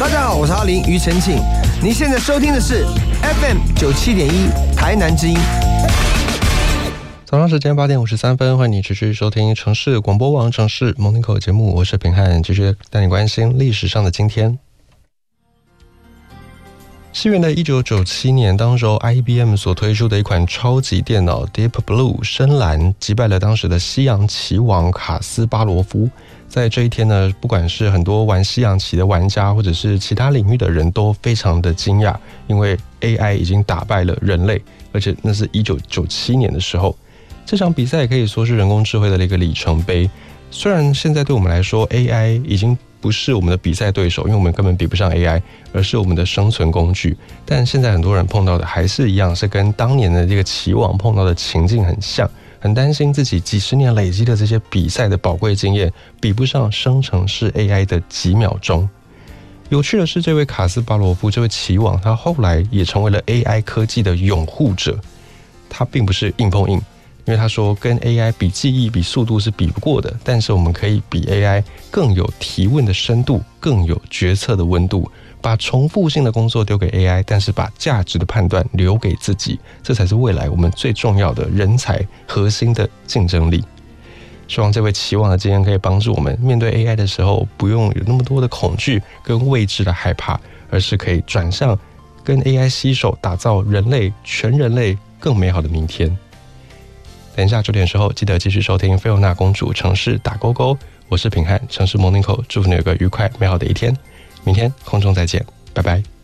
大家好，我是阿林庾澄庆。您现在收听的是 FM 97.1台南之音。 早上时间8点53分，欢迎你持续收听城市广播网城市 Morning Call 节目，我是平汉，继续带你关心历史上的今天。西元的1997年，当时候 IBM 所推出的一款超级电脑 Deep Blue 深蓝击败了当时的西洋棋王卡斯巴罗夫。在这一天呢，不管是很多玩西洋棋的玩家，或者是其他领域的人都非常的惊讶，因为 AI 已经打败了人类，而且那是1997年的时候。这场比赛也可以说是人工智慧的一个里程碑。虽然现在对我们来说 AI 已经不是我们的比赛对手，因为我们根本比不上 AI， 而是我们的生存工具，但现在很多人碰到的还是一样，是跟当年的这个棋王碰到的情境很像，很担心自己几十年累积的这些比赛的宝贵经验比不上生成式 AI 的几秒钟。有趣的是，这位卡斯巴罗夫这位棋王，他后来也成为了 AI 科技的拥护者。他并不是硬碰硬，因为他说跟 AI 比记忆比速度是比不过的，但是我们可以比 AI 更有提问的深度，更有决策的温度，把重复性的工作丢给 AI， 但是把价值的判断留给自己，这才是未来我们最重要的人才核心的竞争力。希望这位棋王的经验可以帮助我们面对 AI 的时候，不用有那么多的恐惧跟未知的害怕，而是可以转向跟 AI 携手打造全人类更美好的明天。等一下9点的时候，记得继续收听菲欧娜公主城市打勾勾，我是平汉，城市 Morning Call， 祝福你有个愉快美好的一天，明天空中再见，拜拜。